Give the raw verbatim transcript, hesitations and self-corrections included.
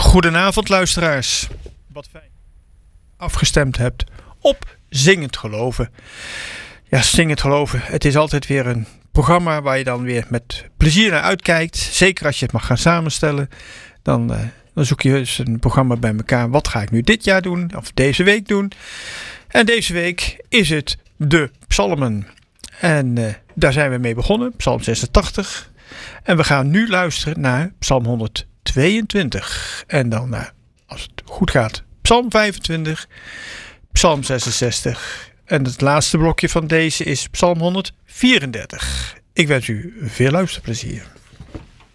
Goedenavond luisteraars. Wat fijn afgestemd hebt op Zingend Geloven. Ja, Zingend Geloven. Het is altijd weer een programma waar je dan weer met plezier naar uitkijkt. Zeker als je het mag gaan samenstellen. Dan, uh, dan zoek je dus een programma bij elkaar. Wat ga ik nu dit jaar doen? Of deze week doen? En deze week is het de psalmen. En uh, daar zijn we mee begonnen. Psalm zesentachtig. En we gaan nu luisteren naar Psalm honderdtweeëntwintig. En dan, uh, als het goed gaat, Psalm vijfentwintig. Psalm zesenzestig. En het laatste blokje van deze is Psalm honderdvierendertig. Ik wens u veel luisterplezier.